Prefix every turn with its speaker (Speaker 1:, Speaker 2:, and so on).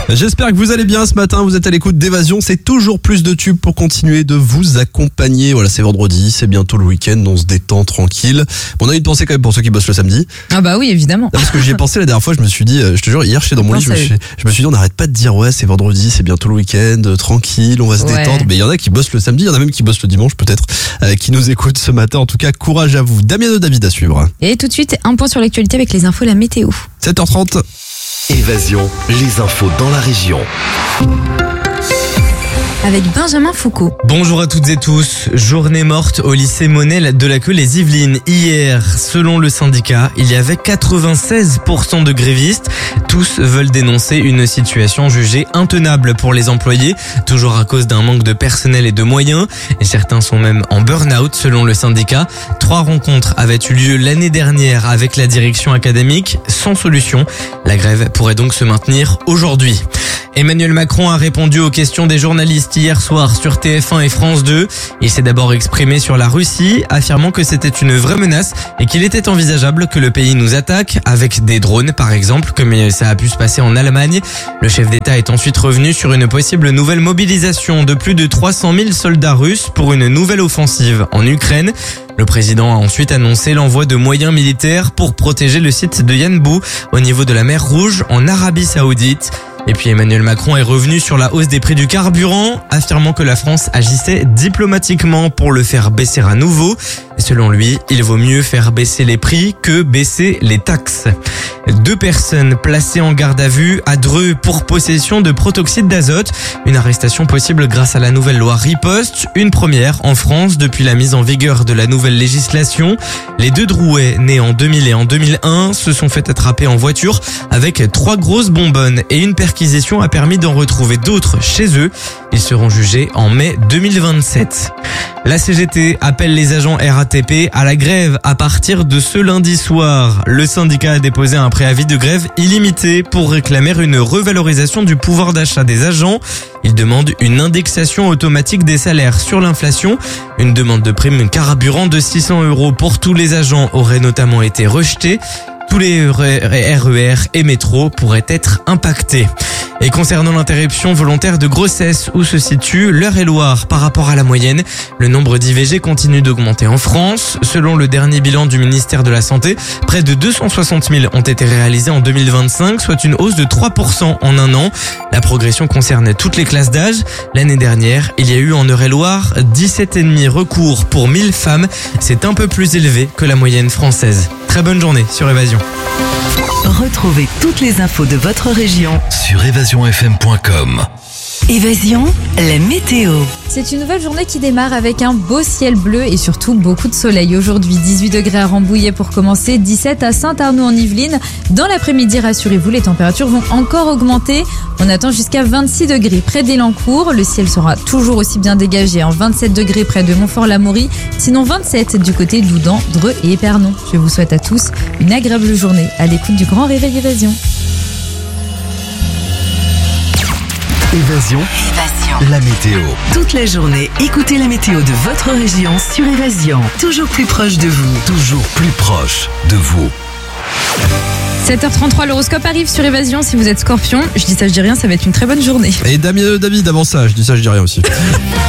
Speaker 1: J'espère que vous allez bien ce matin, vous êtes à l'écoute d'Évasion, c'est toujours plus de tubes pour continuer de vous accompagner. Voilà, c'est vendredi, c'est bientôt le week-end, on se détend tranquille. Bon, on a une pensée quand même pour ceux qui bossent le samedi.
Speaker 2: Ah bah oui, évidemment.
Speaker 1: Non, parce que j'y ai pensé la dernière fois, je me suis dit, je te jure, hier j'étais dans mon lit, je me suis dit on n'arrête pas de dire ouais c'est vendredi, c'est bientôt le week-end, tranquille, on va se détendre. Mais il y en a qui bossent le samedi, il y en a même qui bossent le dimanche peut-être, qui nous écoutent ce matin. En tout cas, courage à vous. Damien et David à suivre.
Speaker 2: Et tout de suite, un point sur l'actualité avec les infos, la météo.
Speaker 1: 7h30.
Speaker 3: Évasion, les infos dans la région.
Speaker 2: Avec Benjamin Foucault.
Speaker 4: Bonjour à toutes et tous. Journée morte au lycée Monet de la Queue-les-Yvelines. Hier, selon le syndicat, il y avait 96% de grévistes. Tous veulent dénoncer une situation jugée intenable pour les employés, toujours à cause d'un manque de personnel et de moyens. Et certains sont même en burn-out selon le syndicat. 3 rencontres avaient eu lieu l'année dernière avec la direction académique, sans solution. La grève pourrait donc se maintenir aujourd'hui. Emmanuel Macron a répondu aux questions des journalistes hier soir sur TF1 et France 2. Il s'est d'abord exprimé sur la Russie, affirmant que c'était une vraie menace et qu'il était envisageable que le pays nous attaque, avec des drones par exemple, comme ça a pu se passer en Allemagne. Le chef d'État est ensuite revenu sur une possible nouvelle mobilisation de plus de 300 000 soldats russes pour une nouvelle offensive en Ukraine. Le président a ensuite annoncé l'envoi de moyens militaires pour protéger le site de Yanbu au niveau de la mer Rouge en Arabie Saoudite. Et puis Emmanuel Macron est revenu sur la hausse des prix du carburant, affirmant que la France agissait diplomatiquement pour le faire baisser à nouveau. Selon lui, il vaut mieux faire baisser les prix que baisser les taxes. 2 personnes placées en garde à vue à Dreux pour possession de protoxyde d'azote. Une arrestation possible grâce à la nouvelle loi Riposte, une première en France depuis la mise en vigueur de la nouvelle législation. Les 2 Drouais, nés en 2000 et en 2001, se sont fait attraper en voiture avec 3 grosses bonbonnes et une perquisition a permis d'en retrouver d'autres chez eux. Ils seront jugés en mai 2027. La CGT appelle les agents RATP à la grève à partir de ce lundi soir. Le syndicat a déposé un préavis de grève illimité pour réclamer une revalorisation du pouvoir d'achat des agents. Il demande une indexation automatique des salaires sur l'inflation. Une demande de prime carburant de 600 € pour tous les agents aurait notamment été rejetée. Tous les RER et métro pourraient être impactés. Et concernant l'interruption volontaire de grossesse, où se situe l'Eure-et-Loire par rapport à la moyenne, le nombre d'IVG continue d'augmenter en France. Selon le dernier bilan du ministère de la Santé, près de 260 000 ont été réalisés en 2025, soit une hausse de 3% en un an. La progression concerne toutes les classes d'âge. L'année dernière, il y a eu en Eure-et-Loire 17,5 recours pour 1000 femmes. C'est un peu plus élevé que la moyenne française. Très bonne journée sur Évasion.
Speaker 5: Retrouvez toutes les infos de votre région
Speaker 3: sur évasionfm.com.
Speaker 5: Évasion, la météo.
Speaker 2: C'est une nouvelle journée qui démarre avec un beau ciel bleu et surtout beaucoup de soleil. Aujourd'hui, 18 degrés à Rambouillet pour commencer, 17 à Saint-Arnoux en Yvelines. Dans l'après-midi, rassurez-vous, les températures vont encore augmenter. On attend jusqu'à 26 degrés près d'Élancourt. Le ciel sera toujours aussi bien dégagé, 27 degrés près de Montfort-l'Amaury. Sinon 27 du côté d'Oudan, Dreux et Épernon. Je vous souhaite à tous une agréable journée à l'écoute du Grand Réveil Évasion.
Speaker 3: Évasion, la météo.
Speaker 5: Toute la journée, écoutez la météo de votre région sur Évasion. Toujours plus proche de vous.
Speaker 3: Toujours plus proche de vous.
Speaker 2: 7h33, l'horoscope arrive sur Évasion. Si vous êtes Scorpion, je dis ça, je dis rien, ça va être une très bonne journée.
Speaker 1: Et Damien, David, avant ça, je dis ça, je dis rien aussi.